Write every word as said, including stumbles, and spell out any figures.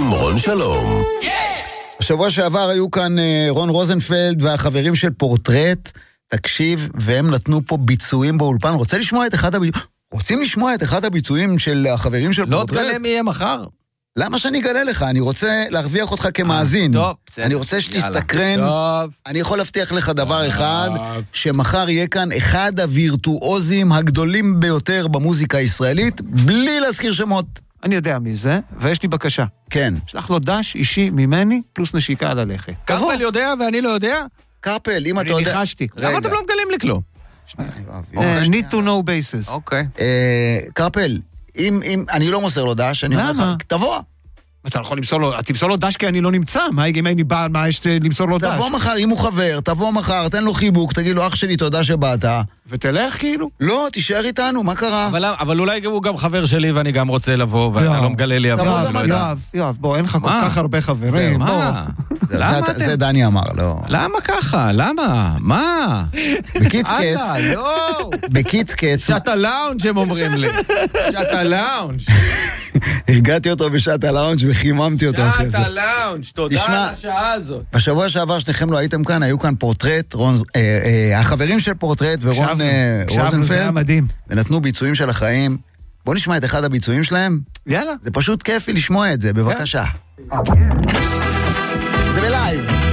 עם רון שלום. בשבוע שעבר היו כאן רון רוזנפלד והחברים של פורטרט, תקשיב, והם נתנו פה ביצועים באולפן. רוצה לשמוע את אחד הביצועים? רוצים לשמוע את אחד הביצועים של החברים של לא פורטרט? לא תגלה מי יהיה מחר. למה שאני אגלה לך? אני רוצה להרוויח אותך כמאזין. טוב, בסדר. אני רוצה שתסתקרן. טוב. אני יכול להבטיח לך דבר אחד, שמחר יהיה כאן אחד הווירטואוזים הגדולים ביותר במוזיקה הישראלית, בלי להזכיר שמות. אני יודע מי זה, ויש לי בקשה. כן. שלח לו דש אישי ממני, פלוס נשיקה על הלכת. קרפל יודע ואני לא יודע? קרפל, אם אתה אני יודע... ניחשתי. למה אתם לא מגלים לי כלום? Uh, need to know basis. אוקיי. אה, קרפל, אם, אם, אני לא מוסר לו דש, אני אומר למה? לך, תבוא. אתה יכול למסור לו, תמסור לו דש כי אני לא נמצא. מה, אם אני בא, מה יש למסור לו דש? תבוא מחר, אם הוא חבר, תבוא מחר, תן לו חיבוק, תגיד לו, אח שלי, תודה שבאת. ותלך כאילו? לא, תישאר איתנו, מה קרה? אבל, אבל אולי הוא גם חבר שלי ואני גם רוצה לבוא, ואתה יואב. לא מגלה לי. אבל תבוא אני גם לא אתה. יודע. יואב, יואב, בוא, אין לך כל מה? כך הרבה חברים. בוא. מה? זה, למה זה, אתם? זה דני אמר, לא. למה ככה? למה? מה? בקיץ אללה, קץ, לא. בקיץ קץ, שעת הלאונג' הם אומרים לי. שעת הלאונג'. הרגעתי אותו בשעת הלאונג' וחיממתי אותו אחרי זה. שעת הלאונג'. תודה תשמע, על השעה הזאת. בשבוע שעבר שניכם לא הייתם כאן, היו כאן פורטרט, רון, אה, אה, החברים של פורטרט ורון הקשבנו, אה, הקשבנו, זה היה רוזנפלד, מדהים. ונתנו ביצועים של החיים. בוא נשמע את אחד הביצועים שלהם. יאללה. זה פשוט כיפי לשמוע את זה, בבקשה. זה בלייב.